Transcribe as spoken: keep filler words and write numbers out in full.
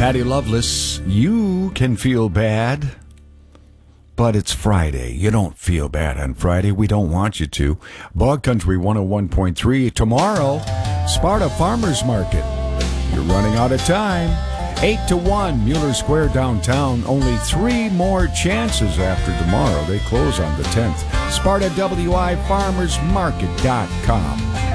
Patty Loveless, you can feel bad, but it's Friday. You don't feel bad on Friday. We don't want you to. Bog Country one oh one point three. Tomorrow, Sparta Farmers Market. You're running out of time. eight to one, Mueller Square downtown. Only three more chances after tomorrow. They close on the tenth. Sparta W I Farmers Market dot com.